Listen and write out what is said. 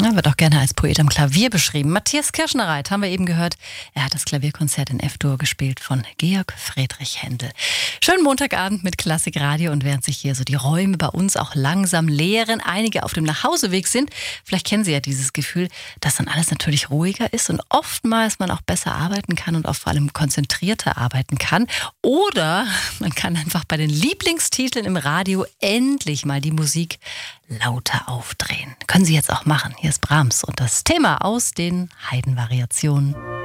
Ja, wird auch gerne als Poet am Klavier beschrieben. Matthias Kirschner-Reit haben wir eben gehört. Er hat das Klavierkonzert in F-Dur gespielt von Georg Friedrich Händel. Schönen Montagabend mit Klassikradio, und während sich hier so die Räume bei uns auch langsam leeren, einige auf dem Nachhauseweg sind, vielleicht kennen Sie ja dieses Gefühl, dass dann alles natürlich ruhiger ist und oftmals man auch besser arbeiten kann und auch vor allem konzentrierter arbeiten kann. Oder man kann einfach bei den Lieblingstiteln im Radio endlich mal die Musik lauter aufdrehen. Können Sie jetzt auch machen. Hier ist Brahms und das Thema aus den Haydn-Variationen.